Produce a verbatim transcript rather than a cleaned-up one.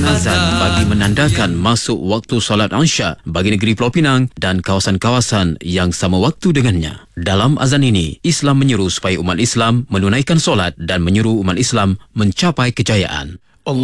azan bagi menandakan masuk waktu solat Isya bagi negeri Pulau Pinang dan kawasan-kawasan yang sama waktu dengannya. Dalam azan ini, Islam menyeru supaya umat Islam menunaikan solat dan menyuruh umat Islam mencapai kejayaan.